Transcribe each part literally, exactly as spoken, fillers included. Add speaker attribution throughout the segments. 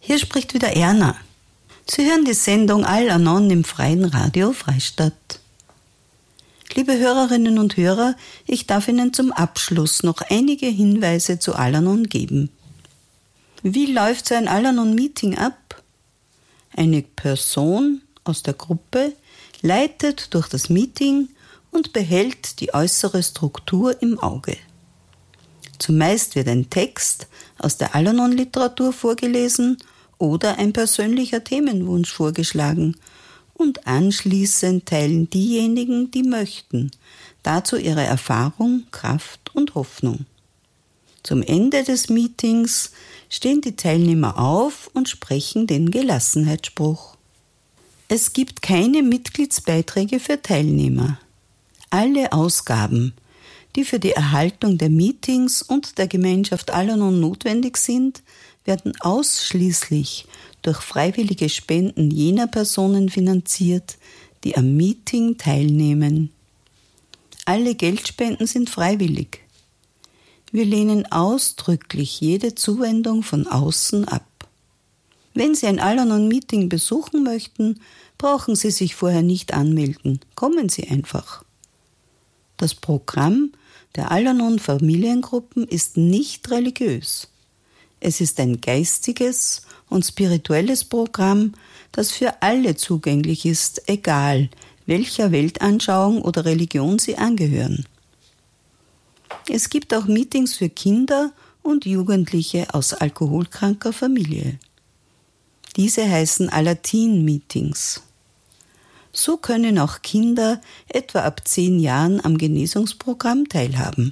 Speaker 1: Hier spricht wieder Erna. Sie hören die Sendung Al-Anon im Freien Radio Freistadt. Liebe Hörerinnen und Hörer, ich darf Ihnen zum Abschluss noch einige Hinweise zu Al-Anon geben. Wie läuft so ein Al-Anon-Meeting ab? Eine Person aus der Gruppe leitet durch das Meeting und behält die äußere Struktur im Auge. Zumeist wird ein Text aus der Al-Anon-Literatur vorgelesen oder ein persönlicher Themenwunsch vorgeschlagen und anschließend teilen diejenigen, die möchten, dazu ihre Erfahrung, Kraft und Hoffnung. Zum Ende des Meetings stehen die Teilnehmer auf und sprechen den Gelassenheitsspruch. Es gibt keine Mitgliedsbeiträge für Teilnehmer. Alle Ausgaben, die für die Erhaltung der Meetings und der Gemeinschaft Al-Anon notwendig sind, werden ausschließlich durch freiwillige Spenden jener Personen finanziert, die am Meeting teilnehmen. Alle Geldspenden sind freiwillig. Wir lehnen ausdrücklich jede Zuwendung von außen ab. Wenn Sie ein Al-Anon-Meeting besuchen möchten, brauchen Sie sich vorher nicht anmelden. Kommen Sie einfach. Das Programm der Al-Anon-Familiengruppen ist nicht religiös. Es ist ein geistiges und spirituelles Programm, das für alle zugänglich ist, egal welcher Weltanschauung oder Religion sie angehören. Es gibt auch Meetings für Kinder und Jugendliche aus alkoholkranker Familie. Diese heißen Alatin-Meetings. So können auch Kinder etwa ab zehn Jahren am Genesungsprogramm teilhaben.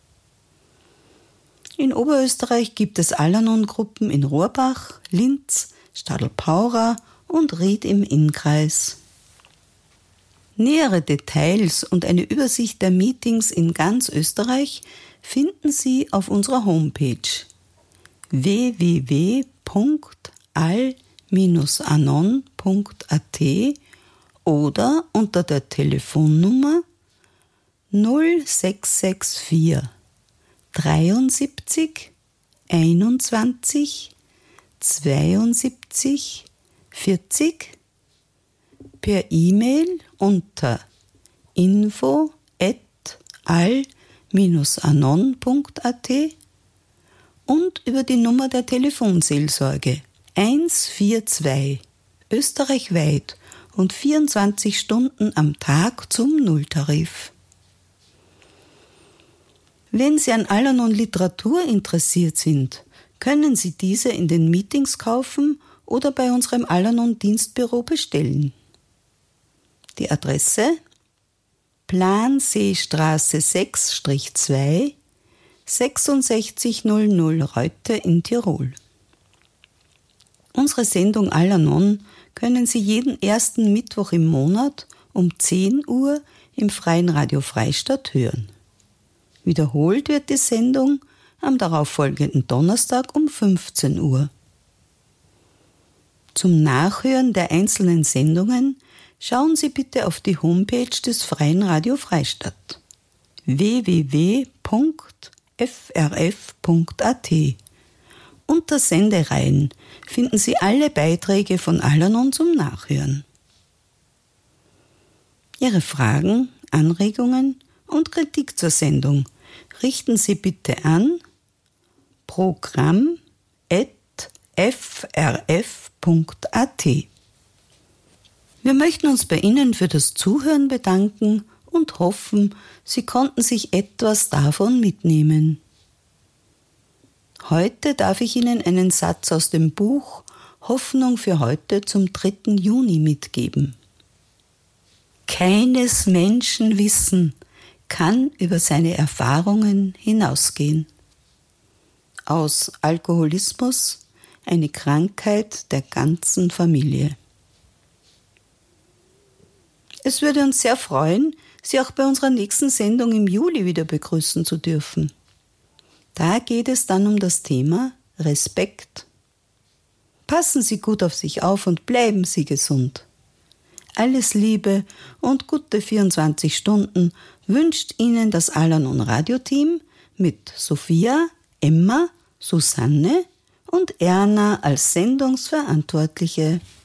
Speaker 1: In Oberösterreich gibt es Al-Anon-Gruppen in Rohrbach, Linz, Stadl-Paura und Ried im Innkreis. Nähere Details und eine Übersicht der Meetings in ganz Österreich finden Sie auf unserer Homepage w w w punkt al Bindestrich anon punkt a t oder unter der Telefonnummer null sechs sechs vier dreiundsiebzig einundzwanzig zweiundsiebzig vierzig per E-Mail unter info at al Bindestrich anon punkt a t und über die Nummer der Telefonseelsorge eins vier zwei österreichweit und vierundzwanzig Stunden am Tag zum Nulltarif. Wenn Sie an Al-Anon-Literatur interessiert sind, können Sie diese in den Meetings kaufen oder bei unserem Al-Anon-Dienstbüro bestellen. Die Adresse: Planseestraße sechs zwei, sechsundsechzig null null Reute in Tirol. Unsere Sendung Al-Anon können Sie jeden ersten Mittwoch im Monat um zehn Uhr im Freien Radio Freistadt hören. Wiederholt wird die Sendung am darauffolgenden Donnerstag um fünfzehn Uhr. Zum Nachhören der einzelnen Sendungen schauen Sie bitte auf die Homepage des Freien Radio Freistadt w w w punkt f r f punkt a t. Unter Sendereihen finden Sie alle Beiträge von Al-Anon zum Nachhören. Ihre Fragen, Anregungen und Kritik zur Sendung richten Sie bitte an programm at f r f punkt a t. Wir möchten uns bei Ihnen für das Zuhören bedanken und hoffen, Sie konnten sich etwas davon mitnehmen. Heute darf ich Ihnen einen Satz aus dem Buch Hoffnung für heute zum dritten Juni mitgeben. Keines Menschen Wissen kann über seine Erfahrungen hinausgehen. Aus Alkoholismus, eine Krankheit der ganzen Familie. Es würde uns sehr freuen, Sie auch bei unserer nächsten Sendung im Juli wieder begrüßen zu dürfen. Da geht es dann um das Thema Respekt. Passen Sie gut auf sich auf und bleiben Sie gesund. Alles Liebe und gute vierundzwanzig Stunden wünscht Ihnen das Al-Anon Radioteam mit Sophia, Emma, Susanne und Erna als Sendungsverantwortliche.